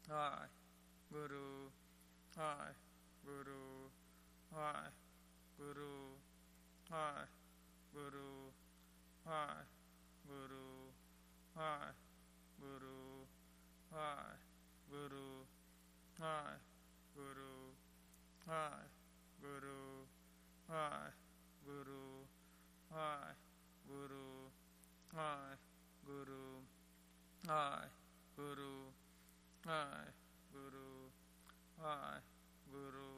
Hi, Guru. Hi, Guru. Hi, Guru. Hi, Guru. Hi, Guru. Hi, Guru. Hi, Guru. Hi, Guru. Hi, Guru. Hi, Guru. Hi, Guru. Hi, Guru. Hi, Guru. Hi, Guru. Hi, Guru.